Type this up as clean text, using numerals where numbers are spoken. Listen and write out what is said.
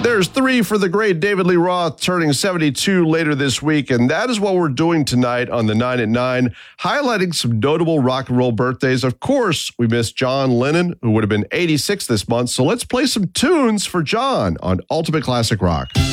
There's 3 for the great David Lee Roth, turning 72 later this week, and that is what we're doing tonight on the 9 at 9, highlighting some notable rock and roll birthdays. Of course, we missed John Lennon, who would have been 86 this month, so let's play some tunes for John on Ultimate Classic Rock.